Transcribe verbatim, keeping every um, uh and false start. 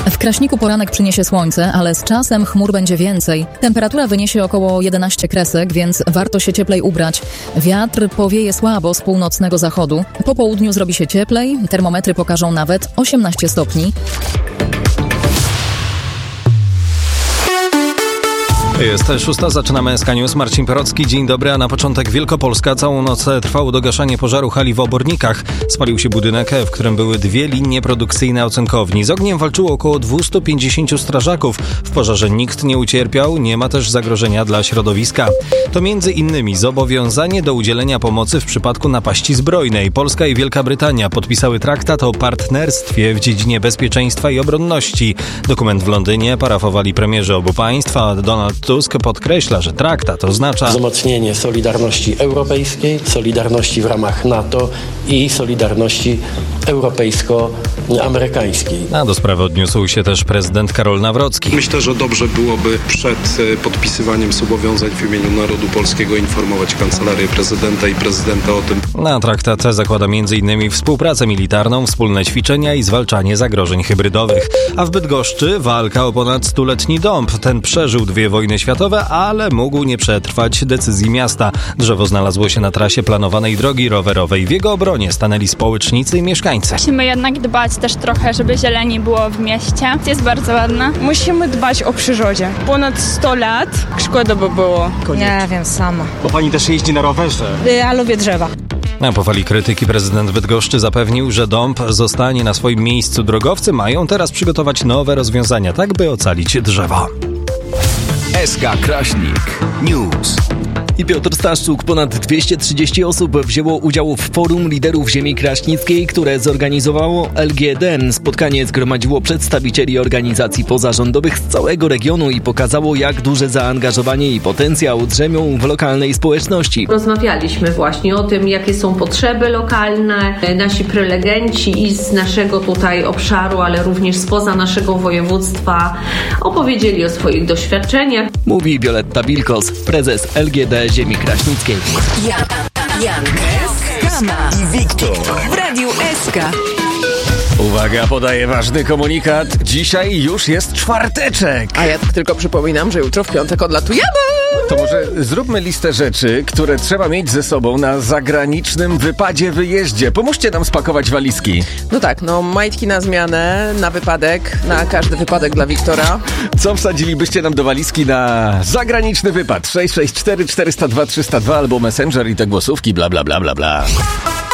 W Kraśniku poranek przyniesie słońce, ale z czasem chmur będzie więcej. Temperatura wyniesie około jedenaście kresek, więc warto się cieplej ubrać. Wiatr powieje słabo z północnego zachodu. Po południu zrobi się cieplej, termometry pokażą nawet osiemnaście stopni. Jest szósta, zaczynamy S K News. Marcin Perocki, dzień dobry, a na początek Wielkopolska. Całą noc trwało dogaszanie pożaru hali w Obornikach. Spalił się budynek, w którym były dwie linie produkcyjne ocenkowni. Z ogniem walczyło około dwieście pięćdziesiąt strażaków. W pożarze nikt nie ucierpiał, nie ma też zagrożenia dla środowiska. To między innymi zobowiązanie do udzielenia pomocy w przypadku napaści zbrojnej. Polska i Wielka Brytania podpisały traktat o partnerstwie w dziedzinie bezpieczeństwa i obronności. Dokument w Londynie parafowali premierzy obu państw, a Donald Tusk podkreśla, że traktat oznacza wzmocnienie solidarności europejskiej, solidarności w ramach NATO i solidarności europejsko-amerykańskiej. A do sprawy odniósł się też prezydent Karol Nawrocki. Myślę, że dobrze byłoby przed podpisywaniem zobowiązań w imieniu narodu polskiego informować Kancelarię Prezydenta i Prezydenta o tym. Na traktat zakłada m.in. współpracę militarną, wspólne ćwiczenia i zwalczanie zagrożeń hybrydowych. A w Bydgoszczy walka o ponad stuletni dąb. Ten przeżył dwie wojny światowe, ale mógł nie przetrwać decyzji miasta. Drzewo znalazło się na trasie planowanej drogi rowerowej. W jego obronie stanęli społecznicy i mieszkańcy. Musimy jednak dbać też trochę, żeby zieleni było w mieście. Jest bardzo ładna. Musimy dbać o przyrodzie. Ponad sto lat. Szkoda by było. Nie wiem, sama. Bo pani też jeździ na rowerze. Ja lubię drzewa. Na po fali krytyki prezydent Bydgoszczy zapewnił, że dąb zostanie na swoim miejscu. Drogowcy mają teraz przygotować nowe rozwiązania, tak by ocalić drzewo. S K Kraśnik News. I Piotr Staszczuk. Ponad dwieście trzydzieści osób wzięło udział w Forum Liderów Ziemi Kraśnickiej, które zorganizowało L G D. Spotkanie zgromadziło przedstawicieli organizacji pozarządowych z całego regionu i pokazało, jak duże zaangażowanie i potencjał drzemią w lokalnej społeczności. Rozmawialiśmy właśnie o tym, jakie są potrzeby lokalne. Nasi prelegenci i z naszego tutaj obszaru, ale również spoza naszego województwa opowiedzieli o swoich doświadczeniach. Mówi Wioletta Wilkos, prezes L G D Ziemi Kraśnickiej. Jan, Jan, Kama i Wiktor w Radiu S K. Uwaga, podaję ważny komunikat. Dzisiaj już jest czwarteczek. A ja tak tylko przypominam, że jutro w piątek odlatujemy. To może zróbmy listę rzeczy, które trzeba mieć ze sobą na zagranicznym wypadzie, wyjeździe. Pomóżcie nam spakować walizki. No tak, no majtki na zmianę, na wypadek, na każdy wypadek dla Wiktora. Co wsadzilibyście nam do walizki na zagraniczny wypad? sześć sześć cztery cztery zero dwa trzysta dwa albo Messenger i te głosówki, bla bla bla bla bla.